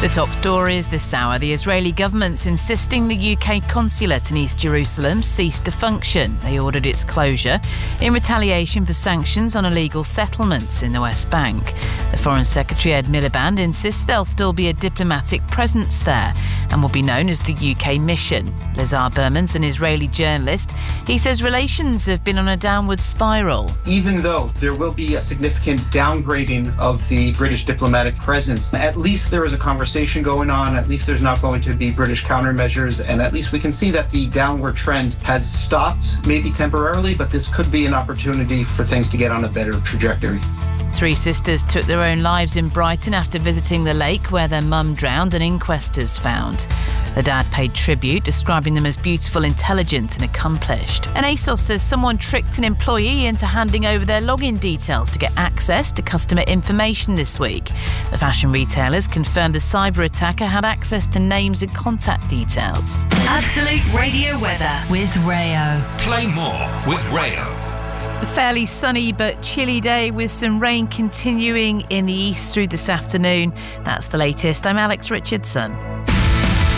The top stories this hour. The Israeli government's insisting the UK consulate in East Jerusalem cease to function. They ordered its closure in retaliation for sanctions on illegal settlements in the West Bank. The Foreign Secretary Ed Miliband insists there'll still be a diplomatic presence there and will be known as the UK mission. Lazar Berman's an Israeli journalist. He says relations have been on a downward spiral. Even though there will be a significant downgrading of the British diplomatic presence, at least there is a conversation going on. At least there's not going to be British countermeasures, and at least we can see that the downward trend has stopped, maybe temporarily, but this could be an opportunity for things to get on a better trajectory. 3 sisters took their own lives in Brighton after visiting the lake where their mum drowned, and inquest is found. The dad paid tribute, describing them as beautiful, intelligent and accomplished. And ASOS says someone tricked an employee into handing over their login details to get access to customer information this week. The fashion retailers confirmed the cyber attacker had access to names and contact details. Absolute Radio weather with Rayo. Play more with Rayo. A fairly sunny but chilly day with some rain continuing in the east through this afternoon. That's the latest. I'm Alex Richardson.